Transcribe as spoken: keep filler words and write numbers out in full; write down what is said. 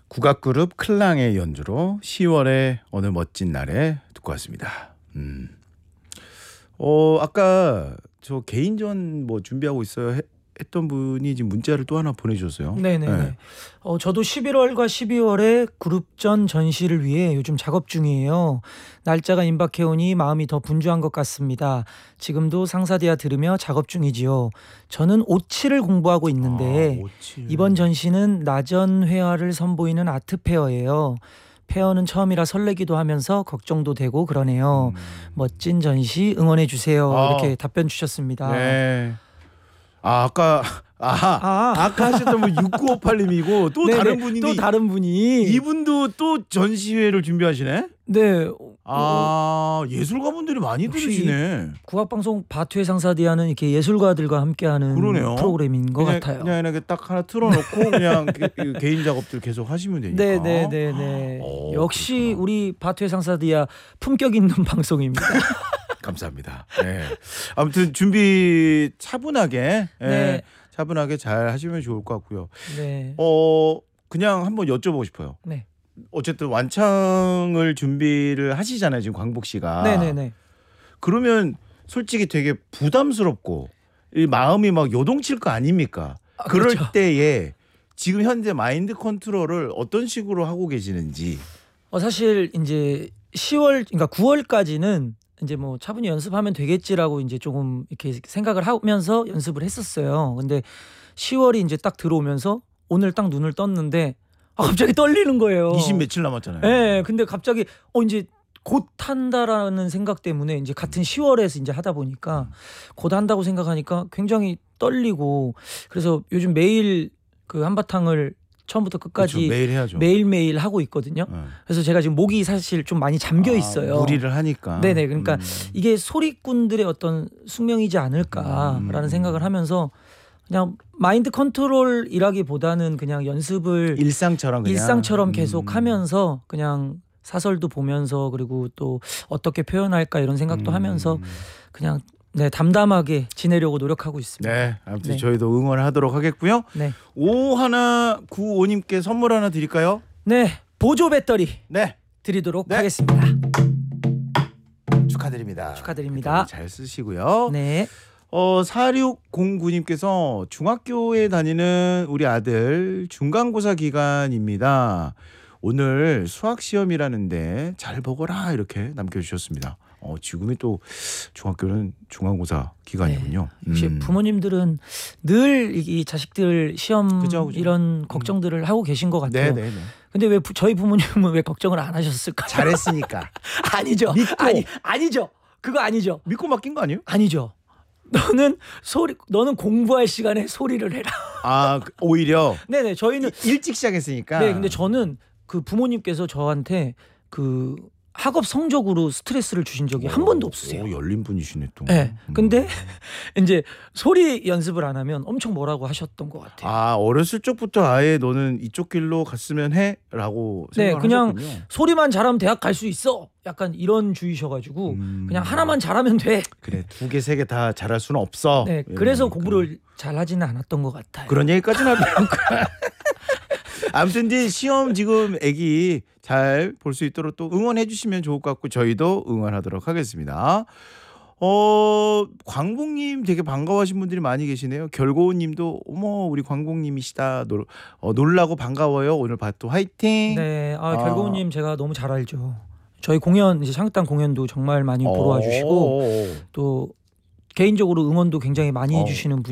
국악그룹 클랑의 연주로 시월의 어느 멋진 날에 듣고 왔습니다. 음. 어 아까 저 개인전 뭐 준비하고 있어요 해, 했던 분이 지금 문자를 또 하나 보내주셨어요. 네네. 네. 어, 저도 십일월과 십이월에 그룹전 전시를 위해 요즘 작업 중이에요. 날짜가 임박해오니 마음이 더 분주한 것 같습니다. 지금도 상사디아 들으며 작업 중이지요. 저는 오칠을 공부하고 있는데 아, 오칠. 이번 전시는 나전 회화를 선보이는 아트 페어예요. 페어는 처음이라 설레기도 하면서 걱정도 되고 그러네요. 음. 멋진 전시 응원해 주세요. 아. 이렇게 답변 주셨습니다. 네. 아 아까 아, 아. 아까 하셨던 분 육구오팔님이고 또 네네, 다른 분이 또 다른 분이 이분도 또 전시회를 준비하시네. 네. 아 예술가분들이 많이 역시 들으시네. 국악방송 바투의 상사디아는 이렇게 예술가들과 함께하는 그러네요. 프로그램인 것 그냥, 같아요. 그냥 이렇게 딱 하나 틀어놓고 그냥 게, 개인 작업들 계속 하시면 되니까. 네네네네. 오, 역시 그렇구나. 우리 바투의 상사디아 품격 있는 방송입니다. 감사합니다. 네. 아무튼 준비 차분하게, 예, 네. 차분하게 잘 하시면 좋을 것 같고요. 네. 어 그냥 한번 여쭤보고 싶어요. 네. 어쨌든 완창을 준비를 하시잖아요, 지금 광복 씨가. 네네네. 그러면 솔직히 되게 부담스럽고 이 마음이 막 요동칠 거 아닙니까? 아, 그럴 그렇죠. 때에 지금 현재 마인드 컨트롤을 어떤 식으로 하고 계시는지. 어, 사실 이제 시월 그러니까 구월까지는 이제 뭐 차분히 연습하면 되겠지라고 이제 조금 이렇게 생각을 하면서 연습을 했었어요. 근데 시월이 이제 딱 들어오면서 오늘 딱 눈을 떴는데 아, 갑자기 떨리는 거예요. 이십 며칠 남았잖아요. 네, 근데 갑자기 어 이제 곧 한다라는 생각 때문에 이제 같은 시월에서 이제 하다 보니까 곧 한다고 생각하니까 굉장히 떨리고 그래서 요즘 매일 그 한바탕을 처음부터 끝까지 그렇죠, 매일 해야죠. 매일매일 하고 있거든요. 네. 그래서 제가 지금 목이 사실 좀 많이 잠겨 아, 있어요. 무리를 하니까. 네네. 그러니까 음. 이게 소리꾼들의 어떤 숙명이지 않을까라는 음. 생각을 하면서 그냥 마인드 컨트롤이라기보다는 그냥 연습을 일상처럼 그냥. 일상처럼 음. 계속 하면서 그냥 사설도 보면서 그리고 또 어떻게 표현할까 이런 생각도 음. 하면서 그냥 네 담담하게 지내려고 노력하고 있습니다. 네, 아무튼 네. 저희도 응원하도록 하겠고요. 네. 오일구오님께 선물 하나 드릴까요? 네, 보조 배터리 네, 드리도록 네. 하겠습니다. 축하드립니다. 축하드립니다. 배터리 잘 쓰시고요. 네. 어, 사육공구님께서 중학교에 다니는 우리 아들 중간고사 기간입니다. 오늘 수학 시험이라는데 잘 보거라 이렇게 남겨주셨습니다. 어, 지금이 또 중학교는 중간고사 기간이군요. 네. 역시 음. 부모님들은 늘 이 자식들 시험 그죠, 그죠. 이런 걱정들을 하고 계신 것 같아요. 네네네. 근데 왜 부, 저희 부모님은 왜 걱정을 안 하셨을까? 잘했으니까. 아니죠. 믿고. 아니 아니죠. 그거 아니죠. 믿고 맡긴 거 아니에요? 아니죠. 너는 소리 너는 공부할 시간에 소리를 해라. 아 그- 오히려 네네. 저희는 일찍 시작했으니까. 네. 근데 저는 그 부모님께서 저한테 그 학업 성적으로 스트레스를 주신 적이 한 번도 없으세요. 오, 열린 분이시네 또. 네. 음. 근데 이제 소리 연습을 안 하면 엄청 뭐라고 하셨던 것 같아요. 아 어렸을 적부터 아예 너는 이쪽 길로 갔으면 해라고 네, 생각을 그냥 하셨군요. 소리만 잘하면 대학 갈 수 있어. 약간 이런 주의셔가지고 음. 그냥 하나만 잘하면 돼. 그래 두 개 세 개 다 잘할 수는 없어. 네, 이러니까. 그래서 공부를 잘 하지는 않았던 것 같아요. 그런 얘기까지는 하면 아무튼 이제 시험 지금 애기 잘 볼 수 있도록 또 응원해 주시면 좋을 것 같고 저희도 응원하도록 하겠습니다. 어 광복님 되게 반가워하신 분들이 많이 계시네요. 결고우님도 어머 우리 광복님이시다. 놀, 어, 놀라고 반가워요. 오늘 바토 화이팅. 네, 아, 아. 결고우님 제가 너무 잘 알죠. 저희 공연 이제 창단 공연도 정말 많이 보러 와주시고 어. 또 개인적으로 응원도 굉장히 많이 어. 해주시는 분.